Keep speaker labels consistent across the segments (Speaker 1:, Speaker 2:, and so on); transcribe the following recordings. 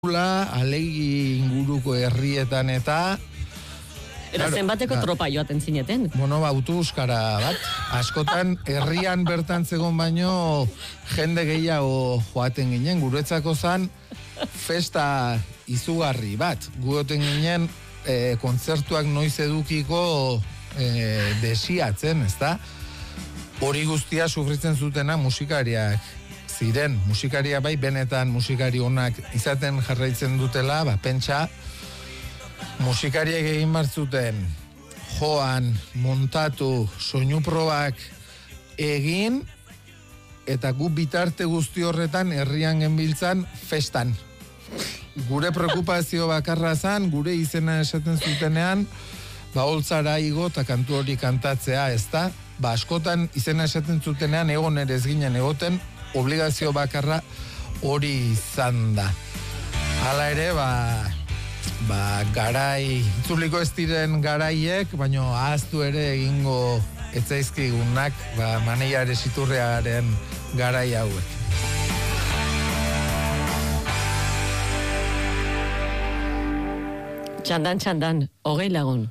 Speaker 1: Alegi inguruko herrietan eta...
Speaker 2: Era zenbateko tropa joaten zineten?
Speaker 1: Autobuskara bat. Askotan herrian bertan zegon baino jende gehiago joaten ginen. Guretzako zan festa izugarri bat. Guoten ginen kontzertuak noiz edukiko desiatzen, ezta? Hori guztia sufritzen zutena musikariak ziren. Musikaria bai, benetan musikari onak izaten jarraitzen dutela, pentsa musikariek egin bartzuten joan, montatu, soinu probak egin, eta gu bitarte guzti horretan herrian genbiltzan festan. Gure preokupazio bakarra zan, gure izena esaten zutenean, holtzara igo eta kantu hori kantatzea, ezta? Askotan izena esaten zutenean egon ere ez ginen egoten, obligazio bakarra hori izan da. Hala ere, garai, itzuliko ez diren garaiek, baino ahaztu ere egingo etzaizkigunak, Maneiare Ziturriaren garai hauek.
Speaker 2: Txandan, 20 lagun.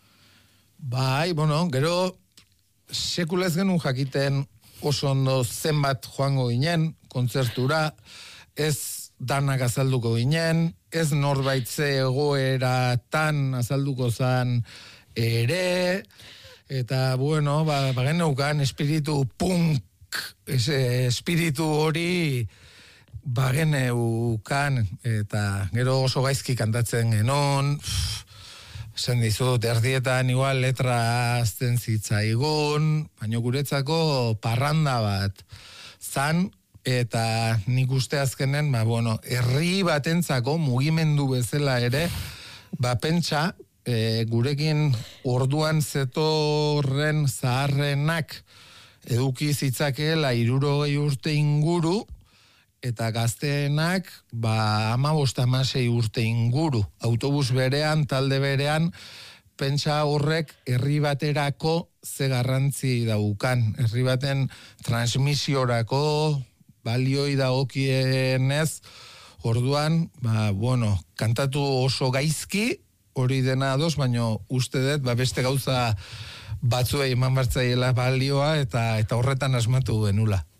Speaker 1: Gero sekula ez genuen jakiten oso ondo zenbat joango ginen, kontzertura, ez danak azalduko ginen, ez norbaitze egoeratan azalduko zan ere, eta geneukan espiritu punk, espiritu hori geneukan, eta gero oso gaizki kantatzen genon, esan dizut, erdietan igual letra azten zitzaigun, baina guretzako parranda bat zan, eta nik uste azkenen, herri batentzako mugimendu bezala ere, pentsa, gurekin orduan zetorren zaharrenak eduki zitzakeela 60 urte inguru, eta gazteenak 15-16 urte inguru. Autobus berean, talde berean, pentsa horrek herri baterako ze garrantzi daukan. Herri baten transmisiorako balioi dagokienez, orduan, kantatu oso gaizki, hori dena ados, baina uste dut, beste gauza batzuei eman bartzaiela balioa, eta horretan asmatu genula.